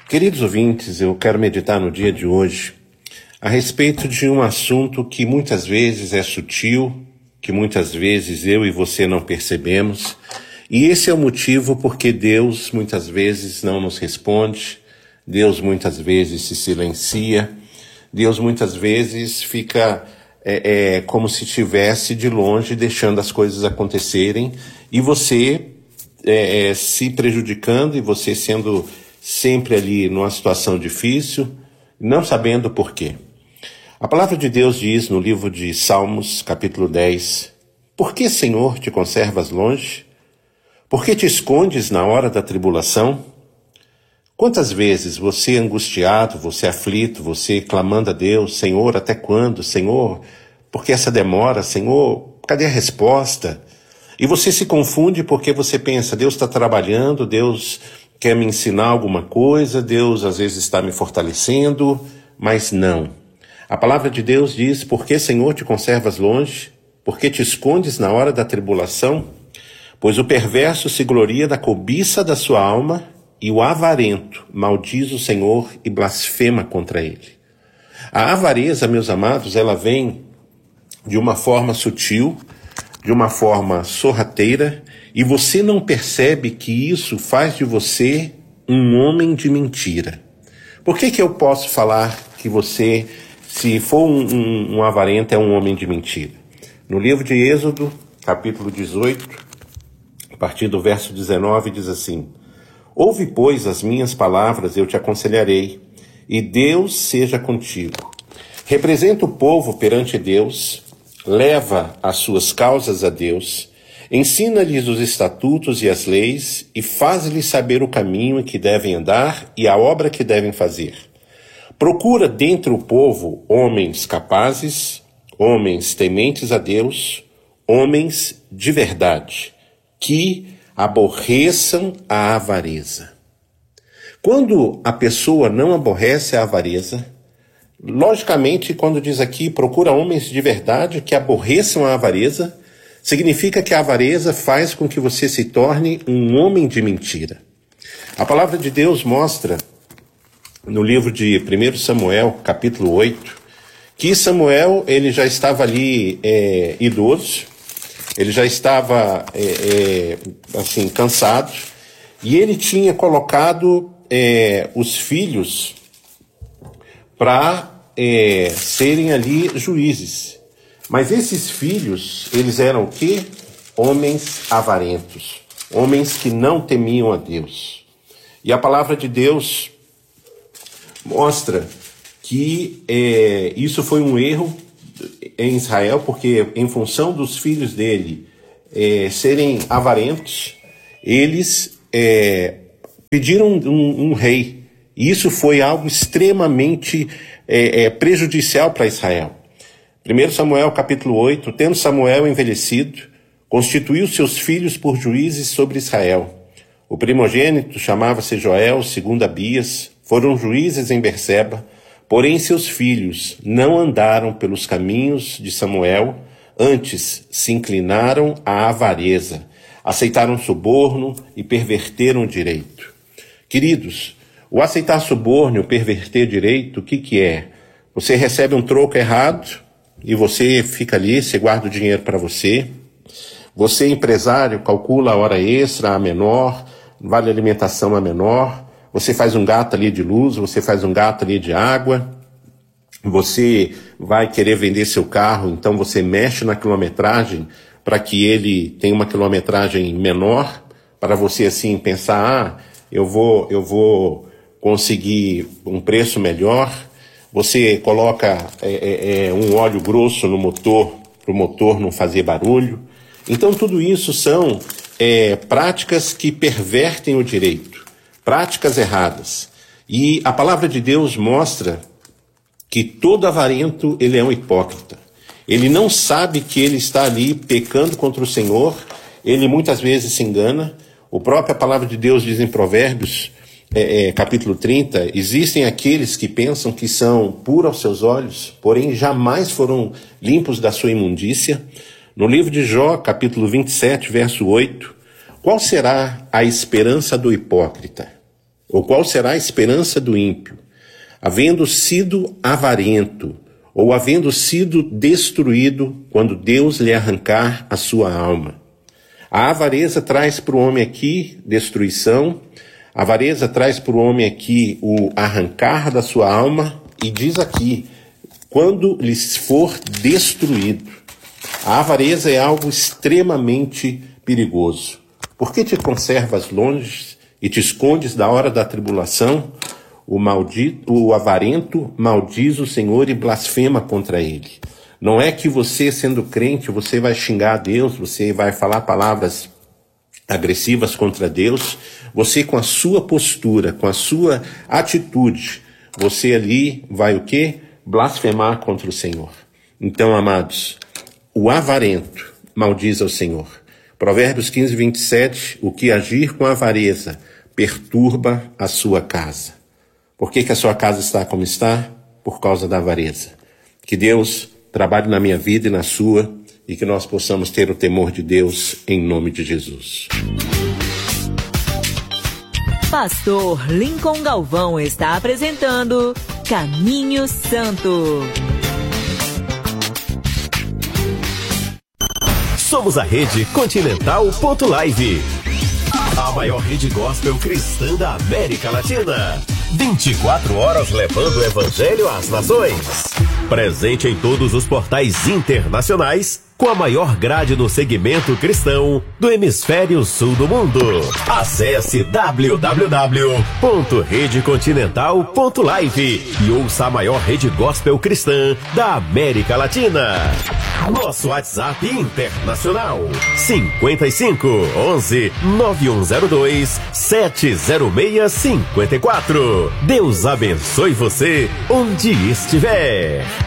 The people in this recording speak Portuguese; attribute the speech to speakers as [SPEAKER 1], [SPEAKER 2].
[SPEAKER 1] Queridos ouvintes, eu quero meditar no dia de hoje a respeito de um assunto que muitas vezes é sutil, que muitas vezes eu e você não percebemos, e esse é o motivo porque Deus muitas vezes não nos responde, Deus muitas vezes se silencia, Deus muitas vezes fica como se estivesse de longe deixando as coisas acontecerem e você se prejudicando e você sendo sempre ali numa situação difícil, não sabendo por quê. A palavra de Deus diz no livro de Salmos, capítulo 10, por que, Senhor, te conservas longe? Por que te escondes na hora da tribulação? Quantas vezes você angustiado, você aflito, você clamando a Deus, Senhor, até quando? Senhor, por que essa demora? Senhor, cadê a resposta? E você se confunde porque você pensa, Deus está trabalhando, Deus quer me ensinar alguma coisa, Deus às vezes está me fortalecendo, mas não. A palavra de Deus diz, por que, Senhor, te conservas longe? Por que te escondes na hora da tribulação? Pois o perverso se gloria da cobiça da sua alma e o avarento maldiz o Senhor e blasfema contra ele. A avareza, meus amados, ela vem de uma forma sutil, de uma forma sorrateira, e você não percebe que isso faz de você um homem de mentira. Por que eu posso falar que você, se for um avarento, é um homem de mentira? No livro de Êxodo, capítulo 18, a partir do verso 19, diz assim, ouve, pois, as minhas palavras, eu te aconselharei, e Deus seja contigo. Representa o povo perante Deus, leva as suas causas a Deus, ensina-lhes os estatutos e as leis e faz-lhes saber o caminho em que devem andar e a obra que devem fazer. Procura dentre o povo homens capazes, homens tementes a Deus, homens de verdade, que aborreçam a avareza. Quando a pessoa não aborrece a avareza, logicamente, quando diz aqui, procura homens de verdade que aborreçam a avareza, significa que a avareza faz com que você se torne um homem de mentira. A palavra de Deus mostra, no livro de 1 Samuel, capítulo 8, que Samuel ele já estava ali idoso, ele já estava assim, cansado, e ele tinha colocado os filhos para serem ali juízes. Mas esses filhos, eles eram o quê? Homens avarentos, homens que não temiam a Deus. E a palavra de Deus mostra que isso foi um erro em Israel, porque em função dos filhos dele serem avarentos, eles pediram um rei. E isso foi algo extremamente prejudicial para Israel. 1 Samuel capítulo 8, tendo Samuel envelhecido, constituiu seus filhos por juízes sobre Israel. O primogênito chamava-se Joel, segundo Abias, foram juízes em Berseba, porém seus filhos não andaram pelos caminhos de Samuel, antes se inclinaram à avareza, aceitaram suborno e perverteram o direito. Queridos, o aceitar suborno, o perverter direito, o que é? Você recebe um troco errado, e você fica ali, você guarda o dinheiro para você. Você, empresário, calcula a hora extra, a menor, vale alimentação a menor. Você faz um gato ali de luz, você faz um gato ali de água. Você vai querer vender seu carro, então você mexe na quilometragem para que ele tenha uma quilometragem menor, para você assim pensar, eu vou conseguir um preço melhor. Você coloca um óleo grosso no motor, para o motor não fazer barulho. Então tudo isso são práticas que pervertem o direito, práticas erradas. E a palavra de Deus mostra que todo avarento ele é um hipócrita. Ele não sabe que ele está ali pecando contra o Senhor, ele muitas vezes se engana. A própria palavra de Deus diz em Provérbios, capítulo 30, existem aqueles que pensam que são puros aos seus olhos, porém jamais foram limpos da sua imundícia. No livro de Jó, capítulo 27, verso 8, qual será a esperança do hipócrita? Ou qual será a esperança do ímpio? Havendo sido avarento, ou havendo sido destruído, quando Deus lhe arrancar a sua alma. A avareza traz para o homem aqui destruição, a avareza traz para o homem aqui o arrancar da sua alma, e diz aqui, quando lhes for destruído. A avareza é algo extremamente perigoso. Por que te conservas longe e te escondes da hora da tribulação? O avarento maldiz o Senhor e blasfema contra ele. Não é que você, sendo crente, você vai xingar a Deus, você vai falar palavras agressivas contra Deus. Você, com a sua postura, com a sua atitude, você ali vai o quê? Blasfemar contra o Senhor. Então, amados, o avarento maldiz ao Senhor. Provérbios 15, 27, o que agir com avareza perturba a sua casa. Por que a sua casa está como está? Por causa da avareza. Que Deus trabalhe na minha vida e na sua, e que nós possamos ter o temor de Deus em nome de Jesus.
[SPEAKER 2] Pastor Lincoln Galvão está apresentando Caminho Santo.
[SPEAKER 3] Somos a Rede Continental.live, a maior rede gospel cristã da América Latina. 24 horas levando o evangelho às nações. Presente em todos os portais internacionais, com a maior grade no segmento cristão do hemisfério sul do mundo. Acesse www.redecontinental.live e ouça a maior rede gospel cristã da América Latina. Nosso WhatsApp internacional 55 11 9102 70654. Deus abençoe você onde estiver.